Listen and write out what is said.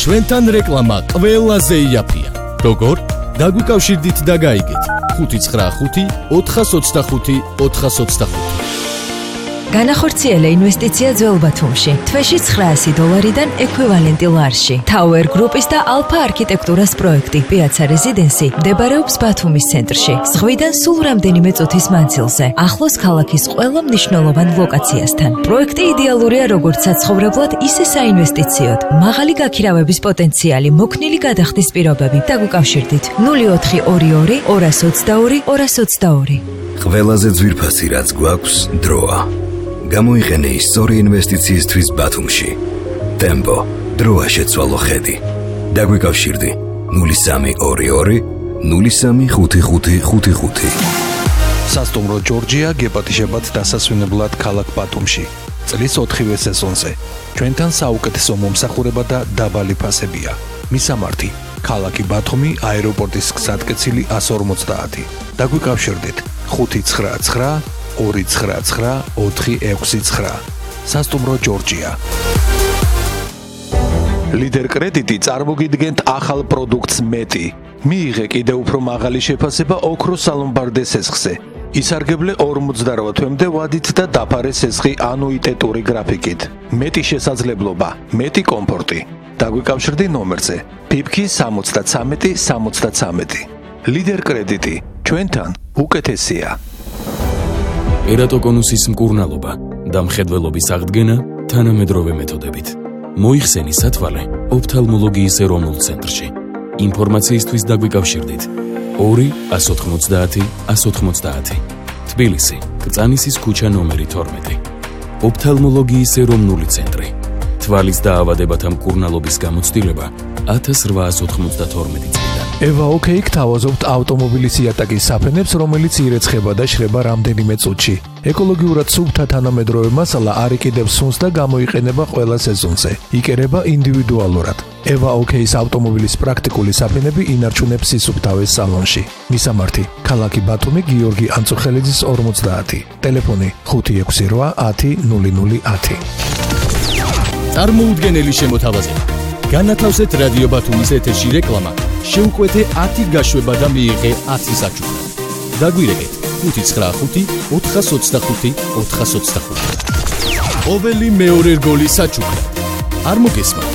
ჩვენთან რეკლამა ყველაზე იაფია. როგორ? დაგვიკავშირდით და გაიგეთ. 595 425 425. განახორციელა ინვესტიცია ძველ ბათუმში. თვეში $900-დან ექვივალენტი ლარში. Tower Group-ის და Alpha არქიტექტურას პროექტი Piazza Residency მდებარეობს ბათუმის ცენტრში. ზღვიდან სულ რამდენიმე წუთის მანძილზე. ახლოს ქალაქის ყველა მნიშვნელოვან ლოკაციასთან. პროექტი იდეალურია როგორც საცხოვრებლად, ისე საინვესტიციოდ. მაღალი გაქირავების პოტენციალი, მოქნილი გადახდის პირობები. დაგვიკავშირდით 0422 222 222. ყველაზე ძვირფასი რაც გვაქვს დროა. გამოიყენე ის სწორი ინვესტიციისთვის ბათუმში. Tempo, დროა შეცვალო ხედი. დაგვიკავშირდი 0322 035555. სასტუმრო ჯორჯია გეპატიჟებათ დასასვენებლად ქალაქ ბათუმში. წლის 4-ვე სეზონზე. ჩვენთან საუკეთესო მომსახურება და დაბალი ფასებია. მისამართი: ქალაქი ბათუმი, აეროპორტის გზატკეცილი 150. დაგვიკავშირდით 599 299 469. სასტუმრო ჯორჯია. ლიდერ კრედიტი წარმოგიდგენთ ახალ პროდუქტს მეტი. მიიღე კიდევ უფრო მაღალი შეფასება ოქროს სალომბარდე სესხზე. ისარგებლე 48 თვემდე ვადით და დაფარე სესხი ანუიტეტური გრაფიკით. მეტი შესაძლებლობა, მეტი კომფორტი. დაგვიკავშირდი ნომერზე: PIPK 73 73. ლიდერ კრედიტი, ჩვენთან უკეთესია. ერატოკონუსის მკურნალობა და მხედველობის აღდგენა თანამედროვე მეთოდებით. მოიხსენი სათვალე ოფთალმოლოგიის ეროვნულ ცენტრში. ინფორმაციისთვის დაგვიკავშირდით 2 190 190. თბილისი, კრწანისის ქუჩა ნომერი 12. ოფთალმოლოგიის ეროვნული ცენტრი. თვალის დაავადებათა მკურნალობის გამოცდილება 1892 წლიდან. Eva OK გთავაზობთ ავტომობილის იატაკის საფენებს, რომელიც ირეცხება და შრება რამდენიმე წუთში. ეკოლოგიურად სუფთა თანამედროვე მასალა არ იყიდებს სუნს და გამოიყენება ყველა სეზონზე. იკერება ინდივიდუალურად. Eva OK-ის ავტომობილის პრაქტიკული საფენები ინარჩუნებს სისუფთავეს სალონში. მისამართი: ქალაქი ბათუმი, გიორგი ანწუხელიძის 50. ტელეფონი 568 10 0010. წარმოუდგენელი შემოთავაზება. განათავსეთ რადიო ბათუმის ეთერში რეკლამა, შეუკვეთე 10 გაშვება და მიიღე 10 საჩუქრად. დაგვირეკეთ 595 425 425. ყოველი მეორე რგოლის საჩუქრად. არ მოგესმა